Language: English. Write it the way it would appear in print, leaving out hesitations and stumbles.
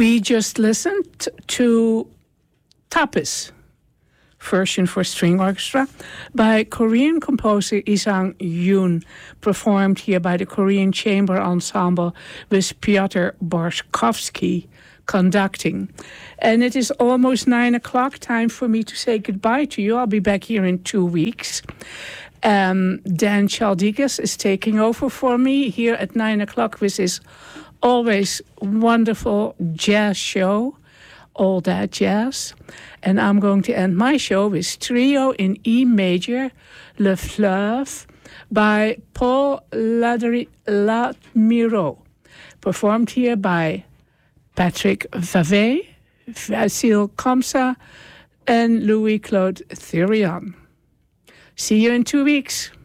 We just listened to Tapis, version for string orchestra, by Korean composer Isang Yoon, performed here by the Korean Chamber Ensemble with Piotr Borshkovsky conducting. And it is almost 9 o'clock, time for me to say goodbye to you. I'll be back here in 2 weeks. Dan Chaldikas is taking over for me here at 9 o'clock with his always wonderful jazz show, All That Jazz. And I'm going to end my show with Trio in E major, Le Fleuve, by Paul Ladmiro, performed here by Patrick Vavet, Vasile Komsa, and Louis-Claude Thirion. See you in 2 weeks.